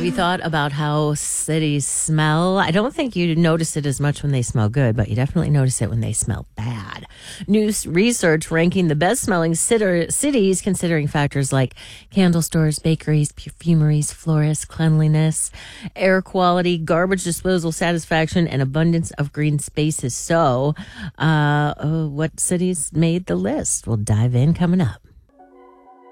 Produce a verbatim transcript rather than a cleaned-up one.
Have you thought about how cities smell? I don't think you notice it as much when they smell good, but you definitely notice it when they smell bad. New s- research ranking the best smelling citer- cities, considering factors like candle stores, bakeries, perfumeries, florists, cleanliness, air quality, garbage disposal satisfaction, and abundance of green spaces. So, uh, uh, what cities made the list? We'll dive in coming up.